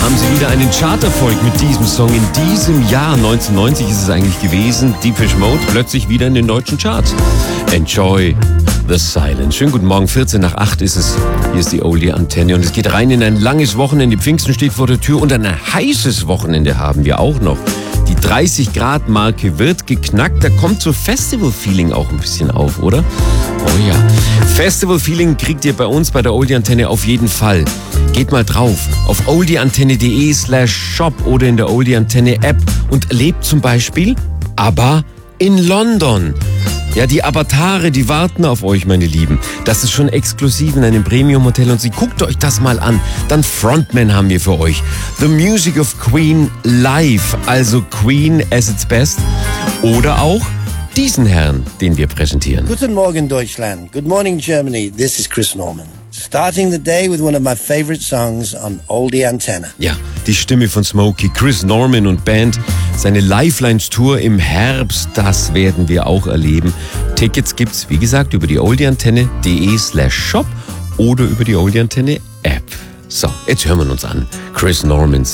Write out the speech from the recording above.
haben sie wieder einen Charterfolg mit diesem Song. In diesem Jahr, 1990 ist es eigentlich gewesen, Depeche Mode plötzlich wieder in den deutschen Charts. Enjoy the Silence. Schönen guten Morgen, 8:14 ist es. Hier ist die Oldie-Antenne und es geht rein in ein langes Wochenende. Pfingsten steht vor der Tür und ein heißes Wochenende haben wir auch noch. Die 30-Grad-Marke wird geknackt. Da kommt so Festival-Feeling auch ein bisschen auf, oder? Oh ja. Festival-Feeling kriegt ihr bei uns bei der Oldie-Antenne auf jeden Fall. Geht mal drauf auf oldieantenne.de/shop oder in der Oldie-Antenne-App und erlebt zum Beispiel ABBA in London. Ja, die Avatare, die warten auf euch, meine Lieben. Das ist schon exklusiv in einem Premium-Hotel und guckt euch das mal an. Dann Frontman haben wir für euch. The Music of Queen live, also Queen as its best. Oder auch diesen Herrn, den wir präsentieren. Guten Morgen, Deutschland. Good morning, Germany. This is Chris Norman. Starting the day with one of my favorite songs on Oldie Antenne. Ja, die Stimme von Smokey, Chris Norman und Band. Seine Lifelines-Tour im Herbst, das werden wir auch erleben. Tickets gibt's, wie gesagt, über die oldieantenne.de/shop oder über die Oldie Antenne App. So, jetzt hören wir uns an. Chris Normans